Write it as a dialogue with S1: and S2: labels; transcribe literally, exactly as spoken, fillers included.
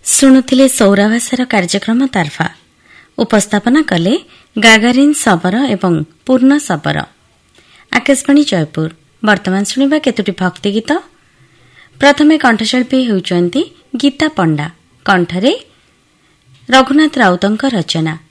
S1: ଶୁଣୁଥିଲେ ସୌରାଭାଷାର କାର୍ଯ୍ୟକ୍ରମ ତାରଫା। ଉପସ୍ଥାପନା କଲେ ଗାଗାରିନ୍ ଶବର ଏବଂ ପୂର୍ଣ୍ଣ ଶବର। ଆକାଶବାଣୀ ଜୟପୁର। ବର୍ତ୍ତମାନ ଶୁଣିବା କେତୋଟି ଭକ୍ତି ଗୀତ। ପ୍ରଥମେ କଣ୍ଠଶିଳ୍ପୀ ହେଉଛନ୍ତି ଗୀତା ପଣ୍ଡା, କଣ୍ଠରେ ରଘୁନାଥ ରାଉତଙ୍କ ରଚନା।